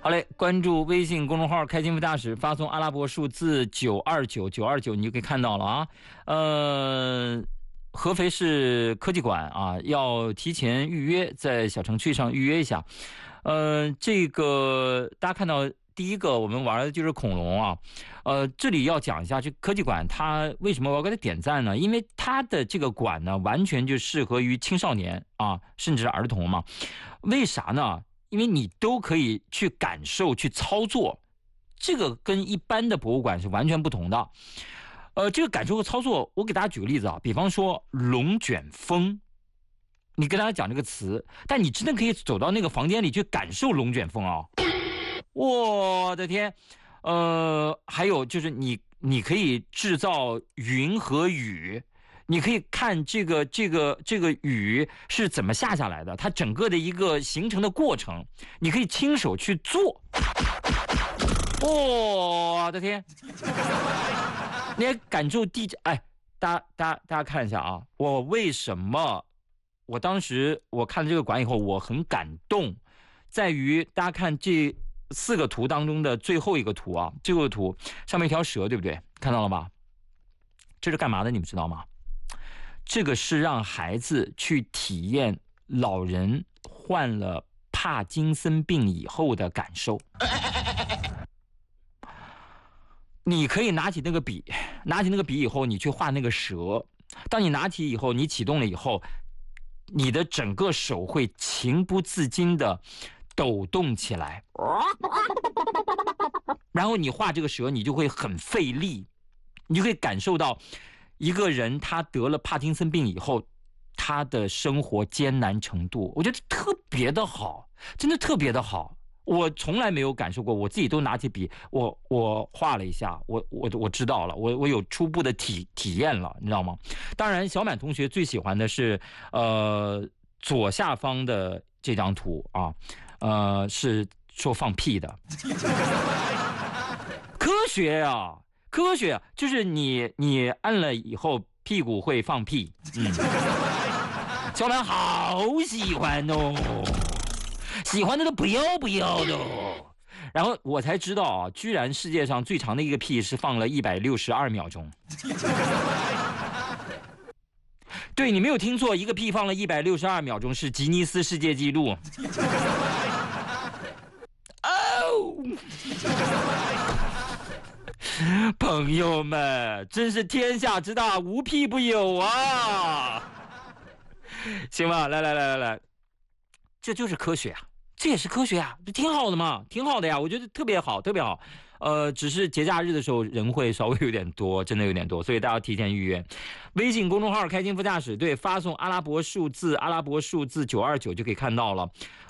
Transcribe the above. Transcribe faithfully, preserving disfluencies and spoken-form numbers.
好嘞，关注微信公众号开心副驾驶，发送阿拉伯数字九二九九二九，你就可以看到了啊。呃，合肥市科技馆啊，要提前预约，在小程序上预约一下。呃，这个大家看到第一个我们玩的就是恐龙啊。呃，这里要讲一下这科技馆，它为什么我要给它点赞呢？因为它的这个馆呢，完全就适合于青少年啊，甚至是儿童嘛。为啥呢？因为你都可以去感受、去操作，这个跟一般的博物馆是完全不同的。呃，这个感受和操作，我给大家举个例子啊，比方说龙卷风，你跟大家讲这个词，但你真的可以走到那个房间里去感受龙卷风啊！我的天，呃，还有就是你你可以制造云和雨。你可以看这个这个这个雨是怎么下下来的，它整个的一个形成的过程，你可以亲手去做。哦，我的天！你也感受地震。哎，大家大家大家看一下啊，我为什么我当时我看了这个馆以后我很感动，在于大家看这四个图当中的最后一个图啊，最后一个图上面一条蛇，对不对？看到了吧？这是干嘛的？你们知道吗？这个是让孩子去体验老人患了帕金森病以后的感受。你可以拿起那个笔，拿起那个笔以后，你去画那个蛇。当你拿起以后，你启动了以后，你的整个手会情不自禁的抖动起来。然后你画这个蛇，你就会很费力，你就会感受到一个人他得了帕金森病以后，他的生活艰难程度，我觉得特别的好，真的特别的好。我从来没有感受过，我自己都拿起笔，我我画了一下，我我我知道了，我我有初步的体体验了，你知道吗？当然，小满同学最喜欢的是呃左下方的这张图啊，呃是说放屁的，科学啊。科学就是你你按了以后屁股会放屁。嗯，小满好喜欢哦，喜欢的都不要不要的哦。然后我才知道啊，居然世界上最长的一个屁是放了一百六十二秒钟。对，你没有听错，一个屁放了一百六十二秒钟是吉尼斯世界纪录。哦。朋友们，真是天下之大，无屁不有啊！行吧，来来来来来，这就是科学啊，这也是科学啊，这挺好的嘛，挺好的呀，我觉得特别好，特别好。呃，只是节假日的时候人会稍微有点多，真的有点多，所以大家要提前预约。微信公众号开心副驾驶，对，发送阿拉伯数字阿拉伯数字九二九就可以看到了。